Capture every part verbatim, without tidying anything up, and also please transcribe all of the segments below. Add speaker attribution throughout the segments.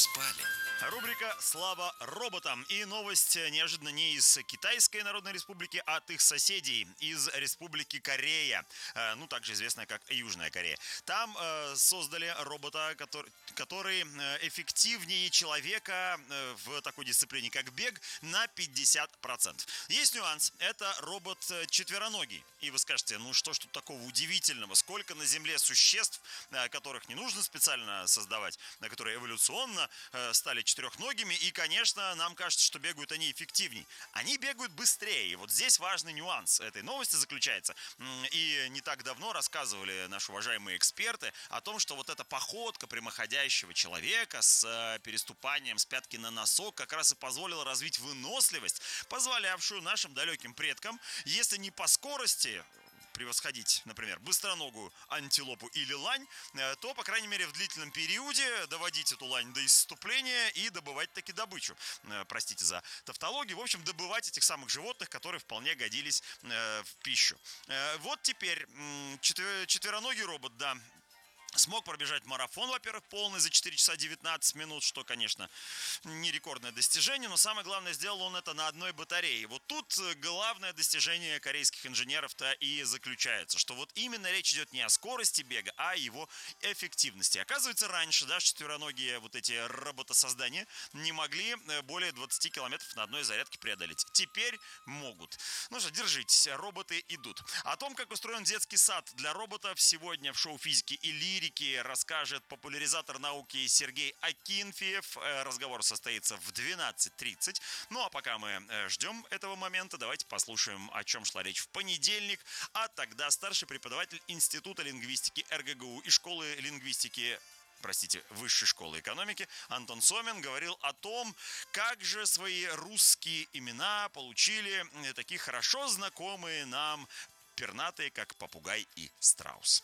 Speaker 1: спали.
Speaker 2: Рубрика «Слава роботам». И новость неожиданно не из Китайской Народной Республики, а от их соседей из Республики Корея. Э, ну, также известная как Южная Корея. Там э, создали робота, который, который эффективнее человека э, в такой дисциплине, как бег, на пятьдесят процентов. Есть нюанс. Это робот четвероногий. И вы скажете, ну что ж тут такого удивительного? Сколько на Земле существ, э, которых не нужно специально создавать, которые эволюционно э, стали четырехногими, и, конечно, нам кажется, что бегают они эффективней. Они бегают быстрее. И вот здесь важный нюанс этой новости заключается. И не так давно рассказывали наши уважаемые эксперты о том, что вот эта походка прямоходящего человека с переступанием с пятки на носок как раз и позволила развить выносливость, позволявшую нашим далеким предкам, если не по скорости превосходить, например, быстроногую антилопу или лань, то, по крайней мере, в длительном периоде доводить эту лань до исступления и добывать таки добычу. Простите за тавтологию. В общем, добывать этих самых животных, которые вполне годились в пищу. Вот теперь четвероногий робот, да, смог пробежать марафон, во-первых, полный за четыре часа девятнадцать минут, что, конечно, не рекордное достижение, но самое главное, сделал он это на одной батарее. Вот тут главное достижение корейских инженеров-то и заключается, что вот именно речь идет не о скорости бега, а о его эффективности. Оказывается, раньше, да, четвероногие вот эти роботосоздания не могли более двадцати километров на одной зарядке преодолеть. Теперь могут. Ну что, держитесь, роботы идут. О том, как устроен детский сад для роботов, сегодня в шоу «Физики и лирики» расскажет популяризатор науки Сергей Акинфеев. Разговор состоится в двенадцать тридцать. Ну а пока мы ждем этого момента, давайте послушаем, о чем шла речь в понедельник. А тогда старший преподаватель Института лингвистики эр гэ гэ у и школы лингвистики, простите, Высшей школы экономики Антон Сомин говорил о том, как же свои русские имена получили такие хорошо знакомые нам пернатые, как попугай и страус.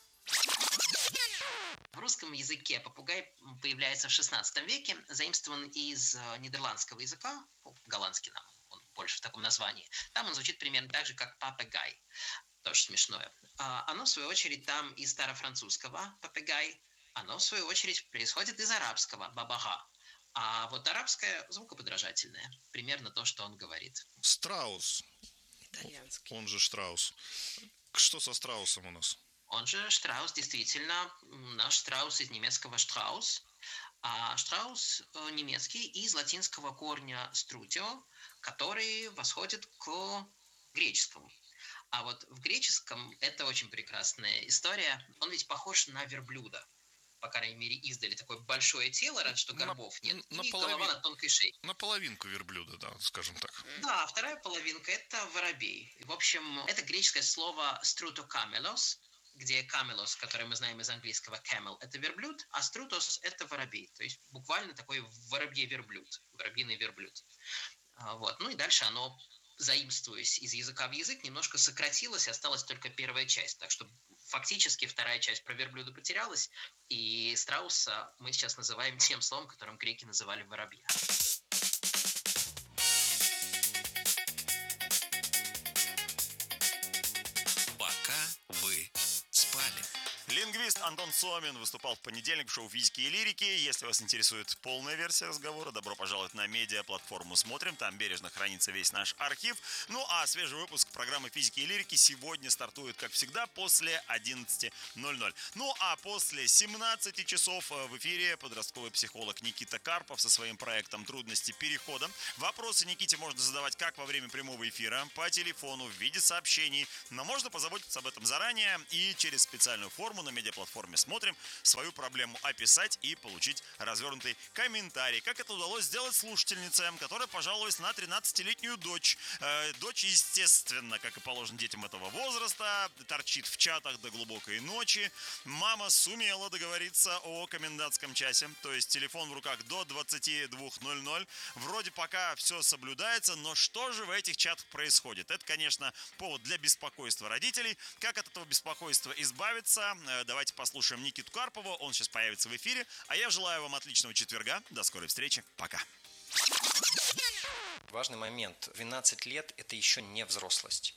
Speaker 3: В русском языке попугай появляется в шестнадцатом веке, заимствован из нидерландского языка, голландский нам, он больше в таком названии. Там он звучит примерно так же, как папагай, тоже смешное. Оно, в свою очередь, там из старофранцузского папагай, оно, в свою очередь, происходит из арабского бабага. А вот арабское звукоподражательное, примерно то, что он говорит.
Speaker 4: Страус.
Speaker 3: Итальянский.
Speaker 4: Он же Штраус. Что со страусом у нас?
Speaker 3: Он же Штраус, действительно, наш Штраус из немецкого Штраус, а Штраус немецкий из латинского корня strutio, который восходит к греческому. А вот в греческом это очень прекрасная история. Он ведь похож на верблюда. По крайней мере, издали такое большое тело, раз что горбов
Speaker 4: на,
Speaker 3: нет,
Speaker 4: на
Speaker 3: и
Speaker 4: половин...
Speaker 3: голова на тонкой шее.
Speaker 4: На половинку верблюда, да, скажем так.
Speaker 3: Да, вторая половинка – это воробей. В общем, это греческое слово strutocamelos, где камелос, который мы знаем из английского camel, это верблюд, а струтос – это воробей. То есть буквально такой воробей-верблюд, воробьиный верблюд. Вот. Ну и дальше оно, заимствуясь из языка в язык, немножко сократилось, осталась только первая часть. Так что фактически вторая часть про верблюда потерялась, и страуса мы сейчас называем тем словом, которым греки называли воробья.
Speaker 1: Пока вы спали.
Speaker 2: Лингвист Антон Сомин выступал в понедельник в шоу «Физики и лирики». Если вас интересует полная версия разговора, добро пожаловать на медиаплатформу «Смотрим». Там бережно хранится весь наш архив. Ну а свежий выпуск программы «Физики и лирики» сегодня стартует, как всегда, после одиннадцати ноль-ноль. Ну а после семнадцати часов в эфире подростковый психолог Никита Карпов со своим проектом «Трудности перехода». Вопросы Никите можно задавать как во время прямого эфира, по телефону, в виде сообщений. Но можно позаботиться об этом заранее и через специальную форму на медиаплатформе «Смотрим» свою проблему описать и получить развернутый комментарий. Как это удалось сделать слушательнице, которая пожаловалась на тринадцатилетнюю дочь. Э, дочь, естественно, как и положено детям этого возраста, торчит в чатах до глубокой ночи. Мама сумела договориться о комендантском часе, то есть телефон в руках до двадцати двух ноль-ноль. Вроде пока все соблюдается, но что же в этих чатах происходит? Это, конечно, повод для беспокойства родителей. Как от этого беспокойства избавиться? Давайте послушаем Никиту Карпова, он сейчас появится в эфире. А я желаю вам отличного четверга. До скорой встречи. Пока.
Speaker 5: Важный момент. двенадцать лет – это еще не взрослость.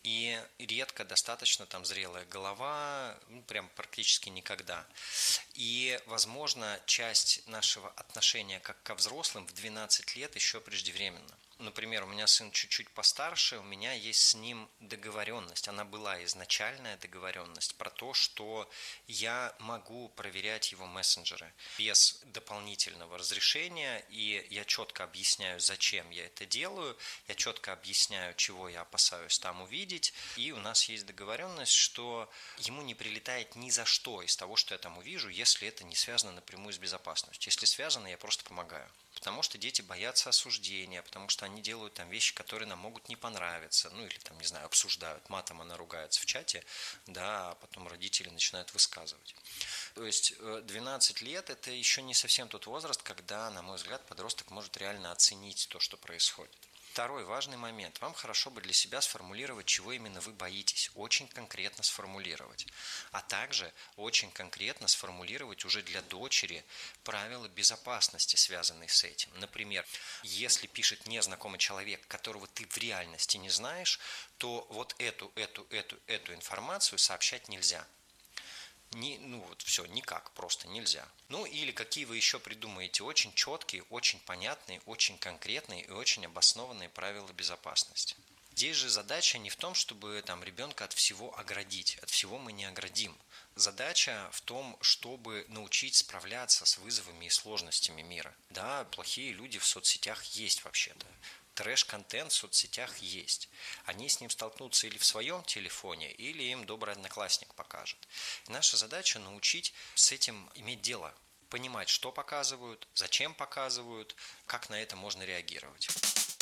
Speaker 5: И редко достаточно там зрелая голова, ну, прям практически никогда. И, возможно, часть нашего отношения как ко взрослым в двенадцать лет еще преждевременно. Например, у меня сын чуть-чуть постарше, у меня есть с ним договоренность. Она была изначальная договоренность про то, что я могу проверять его мессенджеры без дополнительного разрешения, и я четко объясняю, зачем я это делаю, я четко объясняю, чего я опасаюсь там увидеть, и у нас есть договоренность, что ему не прилетает ни за что из того, что я там увижу, если это не связано напрямую с безопасностью. Если связано, я просто помогаю. Потому что дети боятся осуждения, потому что они делают там вещи, которые нам могут не понравиться, ну или там, не знаю, обсуждают, матом она ругается в чате, да, а потом родители начинают высказывать. То есть двенадцать лет – это еще не совсем тот возраст, когда, на мой взгляд, подросток может реально оценить то, что происходит. Второй важный момент. Вам хорошо бы для себя сформулировать, чего именно вы боитесь. Очень конкретно сформулировать. А также очень конкретно сформулировать уже для дочери правила безопасности, связанные с этим. Например, если пишет незнакомый человек, которого ты в реальности не знаешь, то вот эту, эту, эту, эту информацию сообщать нельзя. Не, ну вот все, никак, просто нельзя. Ну или какие вы еще придумаете очень четкие, очень понятные, очень конкретные и очень обоснованные правила безопасности. Здесь же задача не в том, чтобы там ребенка от всего оградить, от всего мы не оградим. Задача в том, чтобы научить справляться с вызовами и сложностями мира. Да, плохие люди в соцсетях есть вообще-то. Трэш-контент в соцсетях есть. Они с ним столкнутся или в своем телефоне, или им добрый одноклассник покажет. И наша задача научить с этим иметь дело, понимать, что показывают, зачем показывают, как на это можно реагировать.